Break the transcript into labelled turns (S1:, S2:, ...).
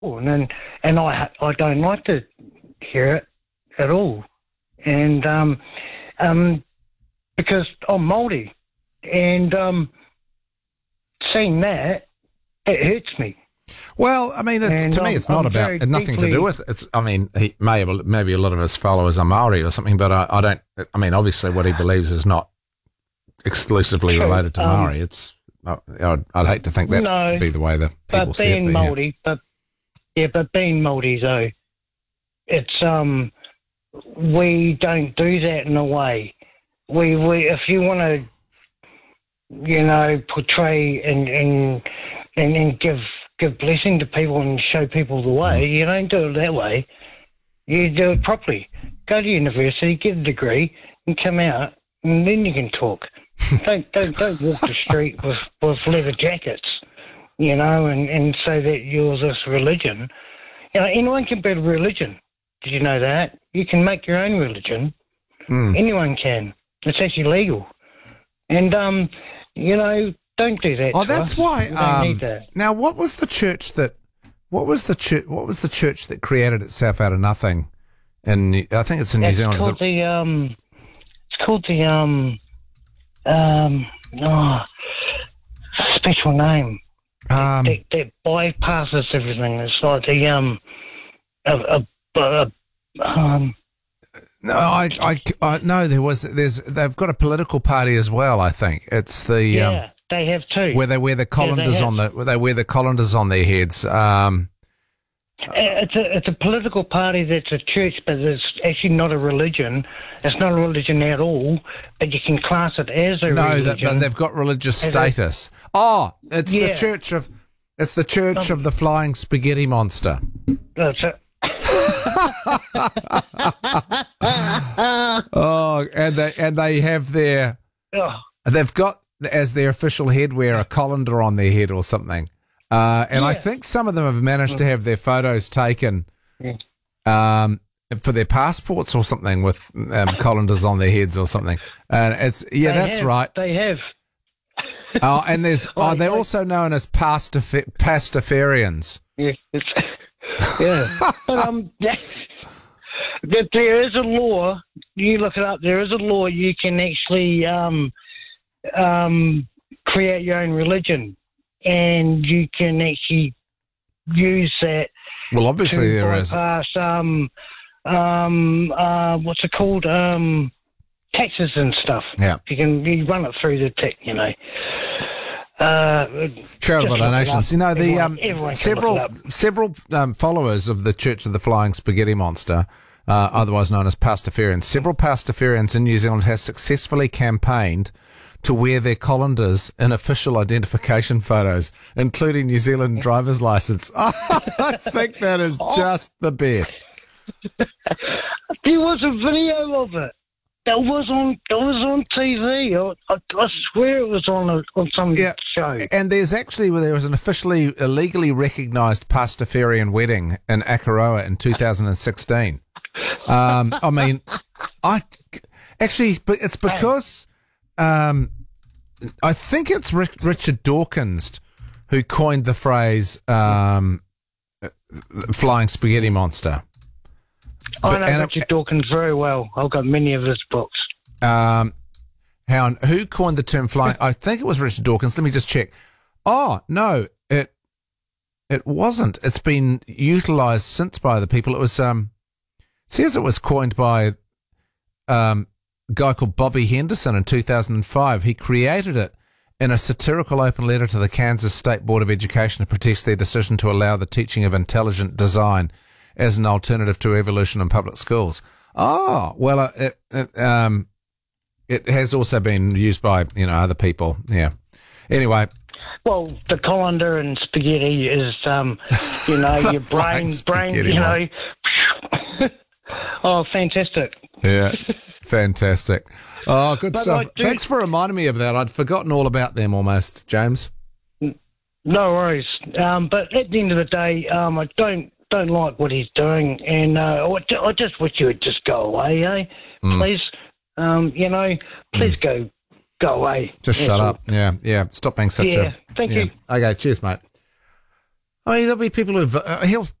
S1: and I don't like to hear it at all, and because I'm Māori, and seeing that, it hurts me.
S2: Well, I mean, to me, it's not about nothing to do with it. I mean, maybe a lot of his followers are Maori or something, but I don't. I mean, obviously, what he believes is not exclusively related to Maori. It's I'd hate to think that to be the way that people see it.
S1: Māori, but being Māori though, it's we don't do that in a way. We if you want to, portray and give blessing to people and show people the way, you don't do it that way. You do it properly. Go to university, get a degree, and come out, and then you can talk. Don't walk the street with leather jackets, and say that you're this religion. Anyone can be a religion. Did you know that? You can make your own religion. Anyone can. It's actually legal. And, don't do that.
S2: Oh, that's why.
S1: You don't need that.
S2: Now, what was the church that created itself out of nothing? And I think it's in New Zealand.
S1: It's called the special name. That bypasses everything. It's like
S2: no, they've got a political party as well. I think it's the
S1: they have too.
S2: Where they wear the colanders on their heads.
S1: It's a political party that's a church, but it's actually not a religion. It's not a religion at all, but you can class it as a religion.
S2: No, but they've got religious status. It's the church of the Flying Spaghetti Monster.
S1: That's it.
S2: And they have they've got as their official headwear a colander on their head or something. I think some of them have managed to have their photos taken for their passports or something with colanders on their heads or something. And right.
S1: They have.
S2: And they're also known as pastafarians.
S1: Yeah. But there is a law. You look it up. There is a law. You can actually create your own religion. And you can actually use that.
S2: Well, obviously there is.
S1: What's it called? Taxes and stuff.
S2: Yeah.
S1: You run it through the tech,
S2: charitable donations. Several followers of the Church of the Flying Spaghetti Monster, otherwise known as Pastafarians. Several Pastafarians in New Zealand have successfully campaigned to wear their colanders in official identification photos, including New Zealand driver's license. I think that is just the best.
S1: There was a video of it. That was on TV. I swear it was on some show.
S2: And there was an officially legally recognised Pastafarian wedding in Akaroa in 2016. But it's because I think it's Richard Dawkins who coined the phrase "flying spaghetti monster."
S1: I know Richard Dawkins very well. I've got many of his books.
S2: Who coined the term flying? I think it was Richard Dawkins. Let me just check. Oh, no, it wasn't. It's been utilised since by other people. It was says it was coined by a guy called Bobby Henderson in 2005. He created it in a satirical open letter to the Kansas State Board of Education to protest their decision to allow the teaching of intelligent design as an alternative to evolution in public schools. Oh, well, it has also been used by, other people. Yeah. Anyway.
S1: Well, the colander and spaghetti is, your brain, Oh, fantastic.
S2: Yeah, fantastic. Oh, good stuff. Thanks for reminding me of that. I'd forgotten all about them almost, James.
S1: No worries. But at the end of the day, I don't like what he's doing, and I just wish you would just go away, eh? Please, please go away.
S2: Just shut up. Yeah. Stop being such a...
S1: Thank you.
S2: Okay, cheers, mate. I mean, there'll be people who he'll